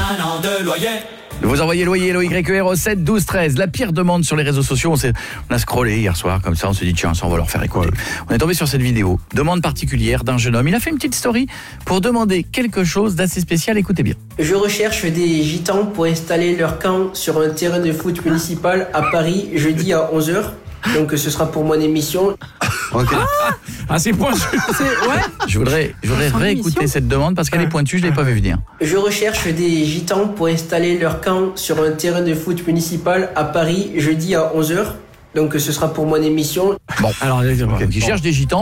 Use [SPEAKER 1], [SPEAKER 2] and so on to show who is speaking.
[SPEAKER 1] un an de loyer.
[SPEAKER 2] Vous envoyez loyer LOYER au 7 12 13. La pire demande sur les réseaux sociaux, on a scrollé hier soir comme ça, on s'est dit tiens, ça on va leur faire écouter. On est tombé sur cette vidéo, demande particulière d'un jeune homme. Il a fait une petite story pour demander quelque chose d'assez spécial, écoutez bien.
[SPEAKER 3] Je recherche des gitans pour installer leur camp sur un terrain de foot municipal à Paris jeudi à 11h. Donc ce sera pour mon émission.
[SPEAKER 2] Okay.
[SPEAKER 4] C'est pointu.
[SPEAKER 3] Ouais.
[SPEAKER 2] Je voudrais réécouter cette demande parce qu'elle est pointue, je l'ai pas vu venir.
[SPEAKER 3] Je recherche des gitans pour installer leur camp sur un terrain de foot municipal à Paris jeudi à 11h. Donc ce sera pour mon émission.
[SPEAKER 2] Bon, alors qui cherche des gitans